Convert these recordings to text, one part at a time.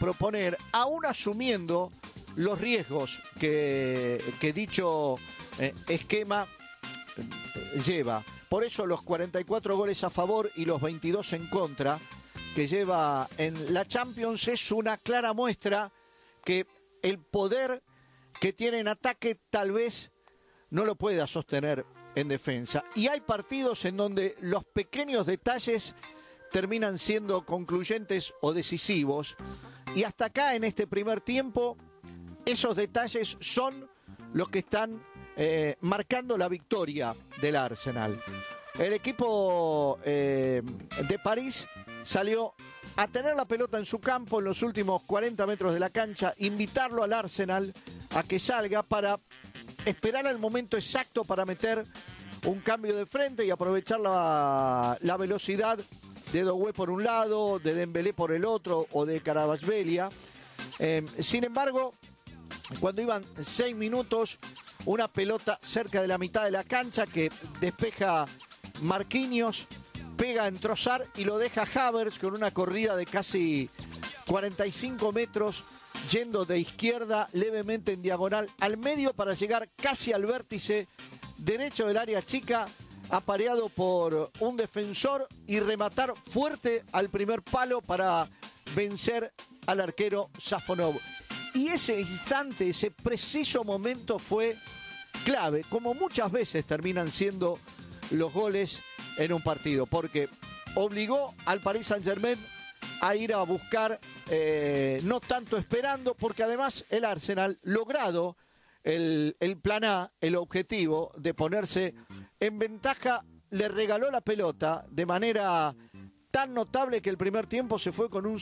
proponer, aún asumiendo los riesgos que dicho esquema lleva. Por eso los 44 goles a favor y los 22 en contra que lleva en la Champions es una clara muestra que el poder que tiene en ataque tal vez no lo pueda sostener en defensa. Y hay partidos en donde los pequeños detalles terminan siendo concluyentes o decisivos. Y hasta acá en este primer tiempo, esos detalles son los que están marcando la victoria del Arsenal. El equipo de París salió a tener la pelota en su campo en los últimos 40 metros de la cancha, invitarlo al Arsenal a que salga para esperar el momento exacto para meter un cambio de frente y aprovechar la velocidad de Doué por un lado, de Dembélé por el otro o de Kvaratskhelia. Sin embargo, cuando iban 6 minutos, una pelota cerca de la mitad de la cancha que despeja Marquinhos, pega en Trossard y lo deja Havertz con una corrida de casi 45 metros, yendo de izquierda levemente en diagonal al medio para llegar casi al vértice derecho del área chica, apareado por un defensor y rematar fuerte al primer palo para vencer al arquero Safonov. Y ese instante, ese preciso momento fue clave, como muchas veces terminan siendo los goles en un partido, porque obligó al Paris Saint-Germain a ir a buscar, no tanto esperando, porque además el Arsenal, logrado el plan A, el objetivo de ponerse en ventaja, le regaló la pelota de manera tan notable que el primer tiempo se fue con un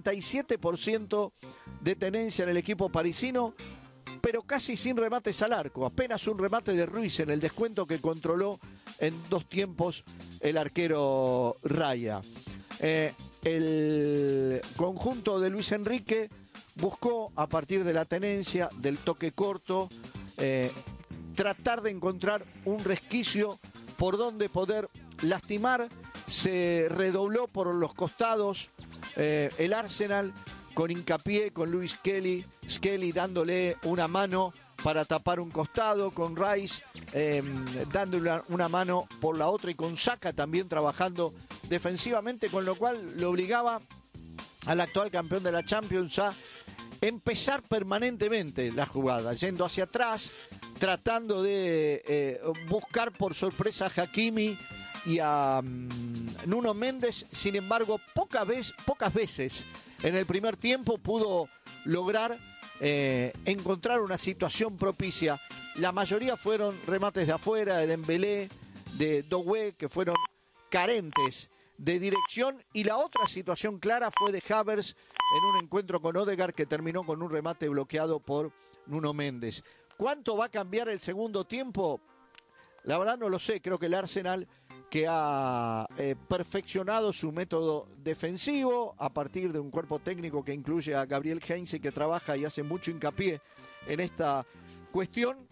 77% de tenencia en el equipo parisino, pero casi sin remates al arco, apenas un remate de Ruiz en el descuento que controló en 2 tiempos el arquero Raya. El conjunto de Luis Enrique buscó, a partir de la tenencia, del toque corto, tratar de encontrar un resquicio por donde poder lastimar. Se redobló por los costados el Arsenal, con hincapié con Luis Skelly dándole una mano para tapar un costado, con Rice dándole una mano por la otra y con Saka también trabajando defensivamente, con lo cual le obligaba al actual campeón de la Champions a empezar permanentemente la jugada, yendo hacia atrás, tratando de buscar por sorpresa a Hakimi y a Nuno Méndez. Sin embargo, pocas veces en el primer tiempo pudo lograr encontrar una situación propicia. La mayoría fueron remates de afuera, de Dembélé, de Doué, que fueron carentes de dirección, y la otra situación clara fue de Havertz en un encuentro con Odegaard que terminó con un remate bloqueado por Nuno Méndez. ¿Cuánto va a cambiar el segundo tiempo? La verdad no lo sé. Creo que el Arsenal, que ha perfeccionado su método defensivo a partir de un cuerpo técnico que incluye a Gabriel Heinze, que trabaja y hace mucho hincapié en esta cuestión,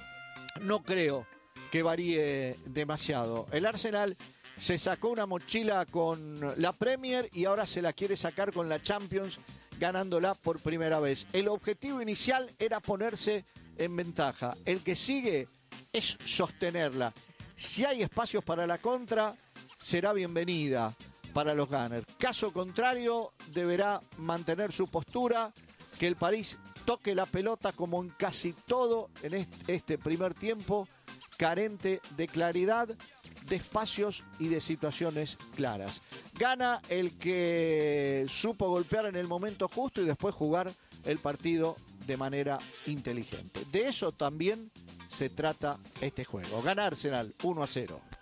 no creo que varíe demasiado. El Arsenal se sacó una mochila con la Premier y ahora se la quiere sacar con la Champions, ganándola por primera vez. El objetivo inicial era ponerse en ventaja. El que sigue es sostenerla. Si hay espacios para la contra, será bienvenida para los Gunners. Caso contrario, deberá mantener su postura, que el París toque la pelota como en casi todo en este primer tiempo, carente de claridad, de espacios y de situaciones claras. Gana el que supo golpear en el momento justo y después jugar el partido de manera inteligente. De eso también se trata este juego. Gana Arsenal 1-0.